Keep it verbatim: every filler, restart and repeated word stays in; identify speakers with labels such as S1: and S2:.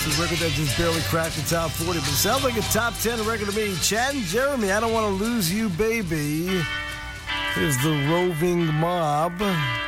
S1: a record that just barely cracked the top forty, but it sounds like a top ten record to me. Chad and Jeremy, I Don't Want to Lose You, Baby. Here's the Roving Mob.